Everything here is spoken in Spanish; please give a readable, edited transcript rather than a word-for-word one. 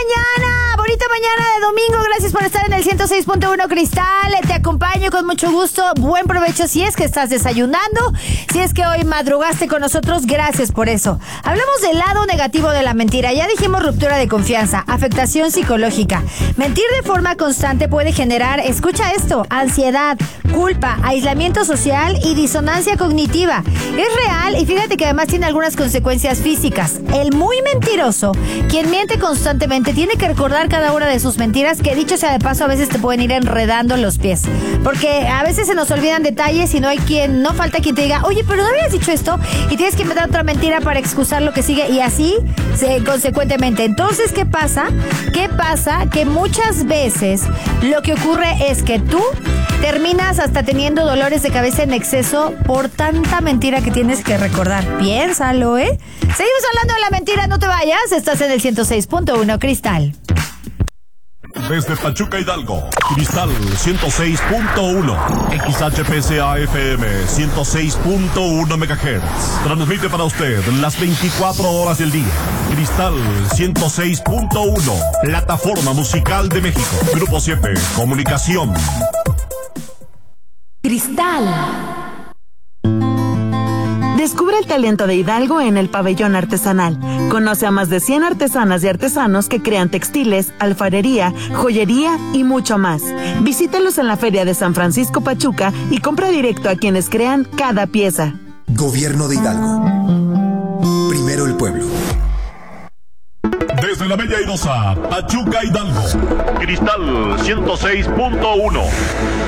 mañana! ¡Bonita mañana de domingo! Gracias por estar en el 106.1 Cristal. Te acompaño con mucho gusto. Buen provecho si es que estás desayunando. Si es que hoy madrugaste con nosotros, gracias por eso. Hablamos del lado negativo de la mentira. Ya dijimos ruptura de confianza, afectación psicológica. Mentir de forma constante puede generar, escucha esto, ansiedad, culpa, aislamiento social y disonancia cognitiva. Es real y fíjate que además tiene algunas consecuencias físicas. El muy mentiroso, quien miente constantemente, tiene que recordar cada una de sus mentiras, que dicho sea de paso a veces te pueden ir enredando los pies, porque a veces se nos olvidan detalles y no falta quien te diga, oye, pero no habías dicho esto, y tienes que inventar otra mentira para excusar lo que sigue, y así consecuentemente. Entonces, ¿qué pasa? Que muchas veces lo que ocurre es que tú terminas hasta teniendo dolores de cabeza en exceso por tanta mentira que tienes que recordar. Piénsalo, ¿eh? Seguimos hablando de la mentira, no te vayas. Estás en el 106.1 Cristal. Desde Pachuca, Hidalgo, Cristal 106.1, XHPSA FM 106.1 MHz. Transmite para usted las 24 horas del día. Cristal 106.1, plataforma musical de México. Grupo 7, comunicación. Cristal. Descubre el talento de Hidalgo en el Pabellón Artesanal. Conoce a más de 100 artesanas y artesanos que crean textiles, alfarería, joyería y mucho más. Visítalos en la Feria de San Francisco Pachuca y compra directo a quienes crean cada pieza. Gobierno de Hidalgo. Primero el pueblo. Desde la Bella Airosa, Pachuca, Hidalgo, Cristal 106.1.